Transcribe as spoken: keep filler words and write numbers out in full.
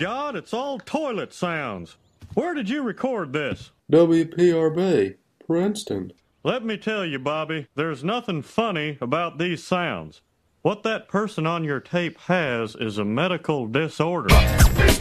God, it's all toilet sounds. Where did you record this? W P R B, Princeton. Let me tell you, Bobby, there's nothing funny about these sounds. What that person on your tape has is a medical disorder.